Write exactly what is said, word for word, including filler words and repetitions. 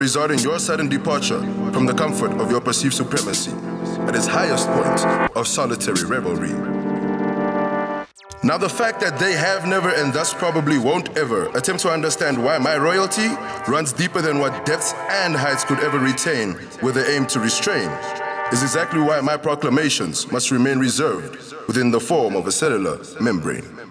Regarding your sudden departure from the comfort of your perceived supremacy at its highest point of solitary revelry. Now the fact that they have never and thus probably won't ever attempt to understand why my royalty runs deeper than what depths and heights could ever retain with the aim to restrain is exactly why my proclamations must remain reserved within the form of a cellular membrane.